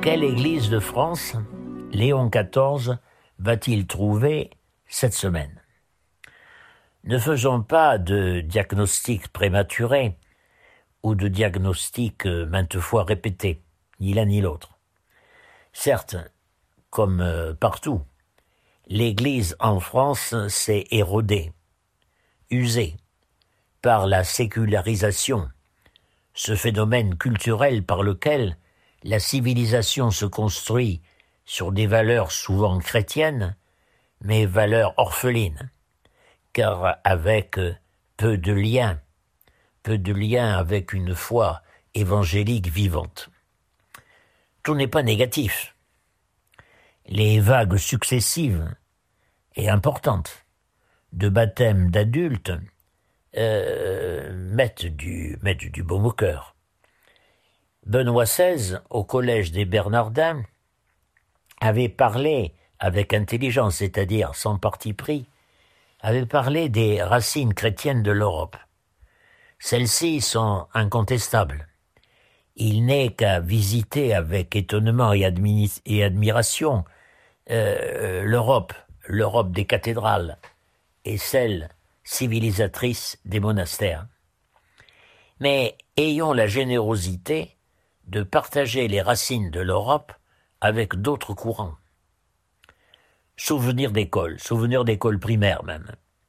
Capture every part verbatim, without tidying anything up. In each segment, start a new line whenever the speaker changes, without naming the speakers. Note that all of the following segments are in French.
Quelle église de France Léon quatorze va-t-il trouver cette semaine? Ne faisons pas de diagnostic prématuré ou de diagnostic maintes fois répété, ni l'un ni l'autre. Certes, comme partout, l'Église en France s'est érodée, usée par la sécularisation, ce phénomène culturel par lequel la civilisation se construit sur des valeurs souvent chrétiennes, mais valeurs orphelines, car avec peu de liens, peu de liens avec une foi évangélique vivante. Tout n'est pas négatif. Les vagues successives et importantes de baptême d'adultes euh, mettent du, mettent du baume au cœur. Benoît seize, au collège des Bernardins, avait parlé avec intelligence, c'est-à-dire sans parti pris, avait parlé des racines chrétiennes de l'Europe. Celles-ci sont incontestables. Il n'est qu'à visiter avec étonnement et, admi- et admiration euh, l'Europe, l'Europe des cathédrales et celle civilisatrice des monastères. Mais ayons la générosité de partager les racines de l'Europe avec d'autres courants. Souvenir d'école, souvenir d'école primaire même.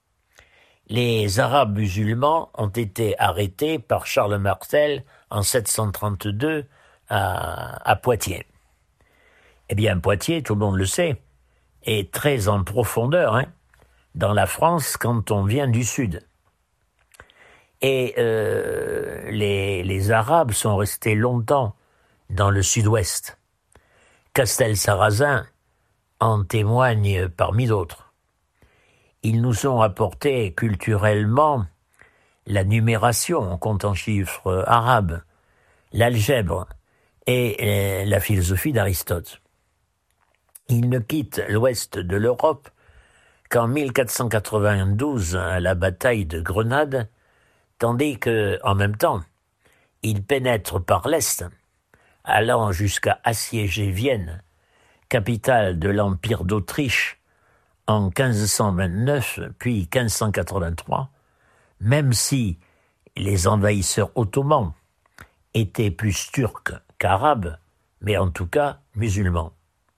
Les Arabes musulmans ont été arrêtés par Charles Martel en sept cent trente-deux à, à Poitiers. Eh bien, Poitiers, tout le monde le sait, est très en profondeur hein, dans la France quand on vient du sud. Et euh, les, les Arabes sont restés longtemps dans le sud-ouest. Castelsarrasin en témoigne parmi d'autres. Ils nous ont apporté culturellement la numération, on compte en chiffres arabes, l'algèbre et la philosophie d'Aristote. Ils ne quittent l'ouest de l'Europe qu'en mille quatre cent quatre-vingt-douze à la bataille de Grenade, tandis que, en même temps, ils pénètrent par l'est, allant jusqu'à assiéger Vienne, capitale de l'Empire d'Autriche, en quinze cent vingt-neuf puis quinze cent quatre-vingt-trois, même si les envahisseurs ottomans étaient plus turcs qu'arabes, mais en tout cas musulmans.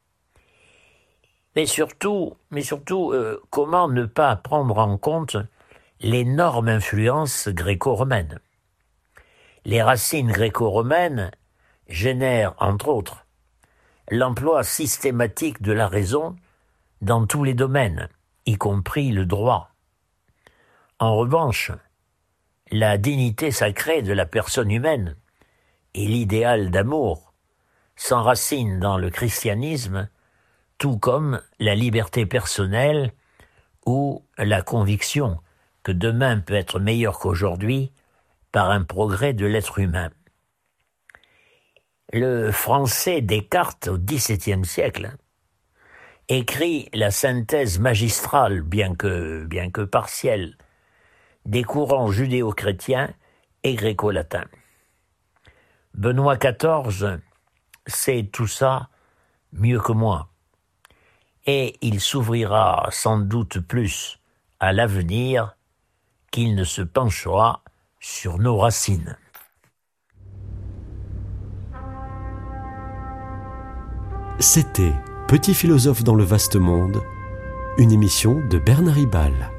Mais surtout, mais surtout euh, comment ne pas prendre en compte l'énorme influence gréco-romaine? Les racines gréco-romaines génèrent, entre autres, l'emploi systématique de la raison dans tous les domaines, y compris le droit. En revanche, la dignité sacrée de la personne humaine et l'idéal d'amour s'enracinent dans le christianisme, tout comme la liberté personnelle ou la conviction que demain peut être meilleur qu'aujourd'hui par un progrès de l'être humain. Le français Descartes, au dix-septième siècle, écrit la synthèse magistrale, bien que, bien que partielle, des courants judéo-chrétiens et gréco-latins. Benoît quatorze sait tout ça mieux que moi, et il s'ouvrira sans doute plus à l'avenir qu'il ne se penchera sur nos racines.
C'était Petit philosophe dans le vaste monde, une émission de Bernard Ribal.